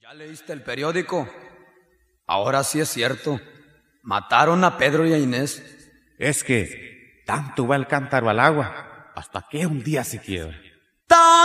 ¿Ya leíste el periódico? Ahora sí es cierto. Mataron a Pedro y a Inés. Es que tanto va el cántaro al agua hasta que un día se quiebra.